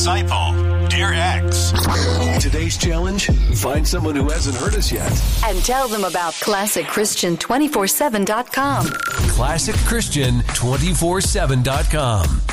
Disciple, Dear X. Today's challenge, find someone who hasn't heard us yet. And tell them about ClassicChristian247.com. ClassicChristian247.com.